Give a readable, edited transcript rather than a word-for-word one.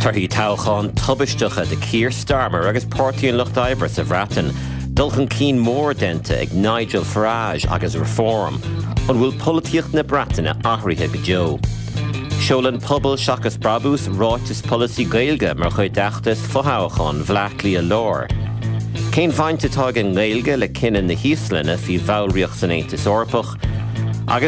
Tarthaí Toghcháin tubaistúcha de Keir Starmer agus Páirtíon Lucht Oibre sa bhreatain dulchan cín mór dente ag Nigel Farage agus Reform an bhfuil políocht na Breataine athraithe go deo. Seolann pobl seachas brabús ráitis policy gaeilge mar chuid deachtas fothachán bhleachlaí a lár. Cén bhaint atá an gaeilge le cinnan na híoslanna fi bhallríocht san Aontas Eorpach